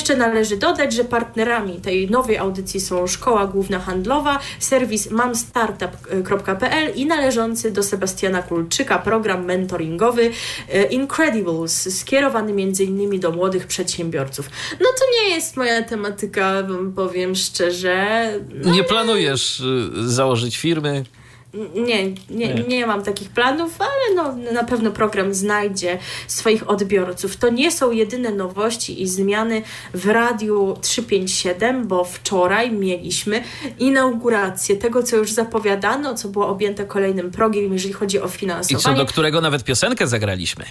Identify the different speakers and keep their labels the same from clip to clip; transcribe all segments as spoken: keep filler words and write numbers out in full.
Speaker 1: Jeszcze należy dodać, że partnerami tej nowej audycji są Szkoła Główna Handlowa, serwis mam startup kropka p l i należący do Sebastiana Kulczyka program mentoringowy Incredibles, skierowany między innymi do młodych przedsiębiorców. No to nie jest moja tematyka, powiem szczerze. No,
Speaker 2: nie planujesz y, założyć firmy?
Speaker 1: Nie, nie, nie mam takich planów, ale no, na pewno program znajdzie swoich odbiorców. To nie są jedyne nowości i zmiany w Radiu trzysta pięćdziesiąt siedem, bo wczoraj mieliśmy inaugurację tego, co już zapowiadano, co było objęte kolejnym progiem, jeżeli chodzi o finansowanie.
Speaker 2: I co do którego nawet piosenkę zagraliśmy.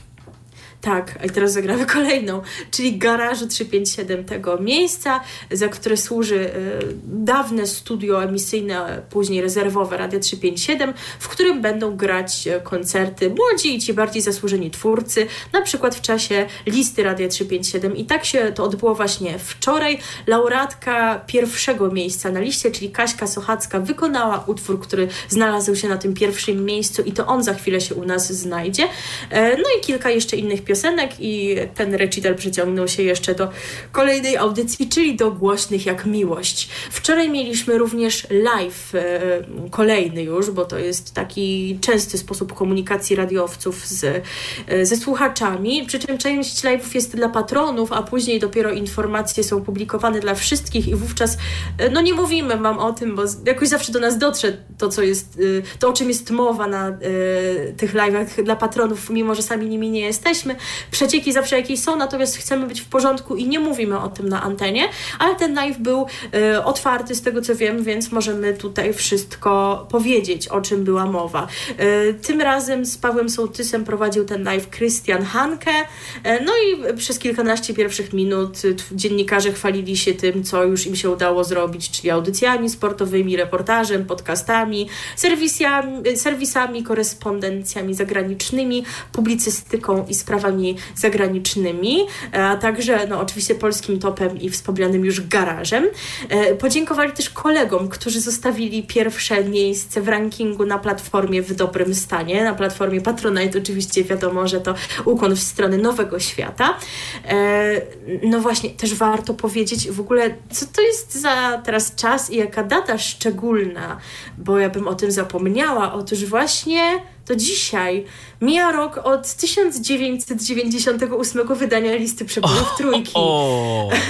Speaker 1: Tak, a teraz zagramy kolejną, czyli Garażu trzysta pięćdziesiąt siedem, tego miejsca, za które służy y, dawne studio emisyjne, później rezerwowe Radia trzysta pięćdziesiąt siedem, w którym będą grać koncerty młodzi i ci bardziej zasłużeni twórcy, na przykład w czasie listy Radia trzysta pięćdziesiąt siedem. I tak się to odbyło właśnie wczoraj. Laureatka pierwszego miejsca na liście, czyli Kaśka Sochacka, wykonała utwór, który znalazł się na tym pierwszym miejscu i to on za chwilę się u nas znajdzie. E, no i kilka jeszcze innych piosenek i ten recital przeciągnął się jeszcze do kolejnej audycji, czyli do Głośnych jak miłość. Wczoraj mieliśmy również live, e, kolejny już, bo to jest taki częsty sposób komunikacji radiowców z, e, ze słuchaczami, przy czym część live'ów jest dla patronów, a później dopiero informacje są publikowane dla wszystkich i wówczas e, no nie mówimy wam o tym, bo jakoś zawsze do nas dotrze to, co jest, e, to o czym jest mowa na e, tych live'ach dla patronów, mimo że sami nimi nie jesteśmy. Przecieki zawsze jakieś są, natomiast chcemy być w porządku i nie mówimy o tym na antenie, ale ten live był e, otwarty z tego, co wiem, więc możemy tutaj wszystko powiedzieć, o czym była mowa. E, tym razem z Pawłem Sołtysem prowadził ten live Krystian Hanke, e, no i przez kilkanaście pierwszych minut dziennikarze chwalili się tym, co już im się udało zrobić, czyli audycjami sportowymi, reportażem, podcastami, serwisami, serwisami korespondencjami zagranicznymi, publicystyką i sprawami zagranicznymi, a także no, oczywiście polskim topem i wspomnianym już garażem. E, podziękowali też kolegom, którzy zostawili pierwsze miejsce w rankingu na platformie W dobrym stanie, na platformie Patronite. Oczywiście wiadomo, że to ukłon w stronę nowego świata. E, no właśnie, też warto powiedzieć w ogóle, co to jest za teraz czas i jaka data szczególna, bo ja bym o tym zapomniała. Otóż właśnie to dzisiaj mija rok od tysiąc dziewięćset dziewięćdziesiątego ósmego wydania listy przebojów Trójki.
Speaker 2: O, o.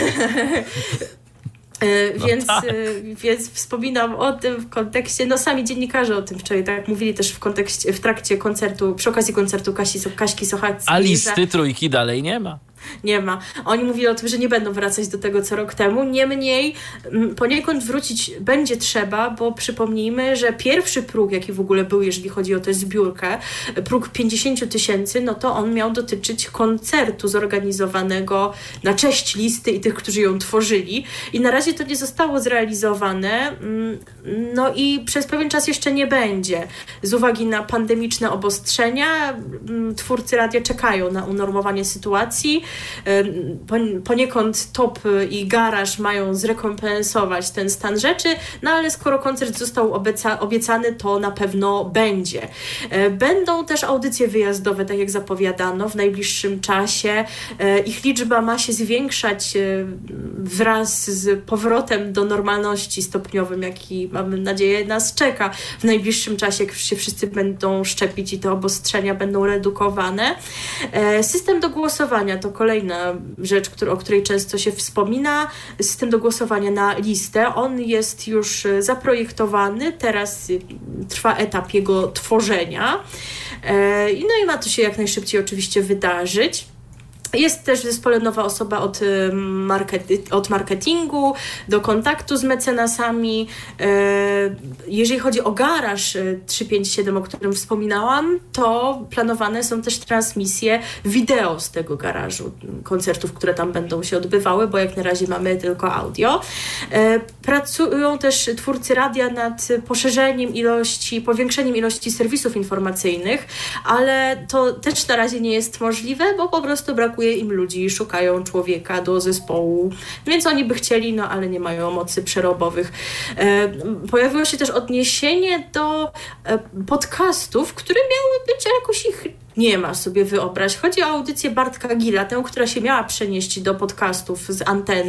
Speaker 1: No więc, tak. więc wspominam o tym w kontekście, no sami dziennikarze o tym wczoraj tak mówili też w kontekście, w trakcie koncertu, przy okazji koncertu Kasi, Kaśki Sochackiej.
Speaker 2: A listy że... Trójki dalej nie ma.
Speaker 1: Nie ma. Oni mówili o tym, że nie będą wracać do tego co rok temu. Niemniej poniekąd wrócić będzie trzeba, bo przypomnijmy, że pierwszy próg, jaki w ogóle był, jeżeli chodzi o tę zbiórkę, próg pięćdziesiąt tysięcy, no to on miał dotyczyć koncertu zorganizowanego na cześć listy i tych, którzy ją tworzyli. I na razie to nie zostało zrealizowane. No i przez pewien czas jeszcze nie będzie. Z uwagi na pandemiczne obostrzenia twórcy radia czekają na unormowanie sytuacji. Poniekąd Top i Garaż mają zrekompensować ten stan rzeczy, no ale skoro koncert został obieca- obiecany, to na pewno będzie. Będą też audycje wyjazdowe, tak jak zapowiadano, w najbliższym czasie. Ich liczba ma się zwiększać wraz z powrotem do normalności stopniowym, jaki mamy nadzieję nas czeka w najbliższym czasie, jak się wszyscy będą szczepić i te obostrzenia będą redukowane. System do głosowania to kolejna rzecz, który, o której często się wspomina. System do głosowania na listę. On jest już zaprojektowany, teraz trwa etap jego tworzenia. No i ma to się jak najszybciej oczywiście wydarzyć. Jest też w zespole nowa osoba od, market- od marketingu, do kontaktu z mecenasami. Jeżeli chodzi o Garaż trzysta pięćdziesiąt siedem, o którym wspominałam, to planowane są też transmisje wideo z tego garażu, koncertów, które tam będą się odbywały, bo jak na razie mamy tylko audio. Pracują też twórcy radia nad poszerzeniem ilości, powiększeniem ilości serwisów informacyjnych, ale to też na razie nie jest możliwe, bo po prostu brakuje im ludzi, szukają człowieka do zespołu, więc oni by chcieli, no ale nie mają mocy przerobowych. E, pojawiło się też odniesienie do e, podcastów, które miały być jakoś ich nie ma, sobie wyobraź. Chodzi o audycję Bartka Gila, tę, która się miała przenieść do podcastów z anteny.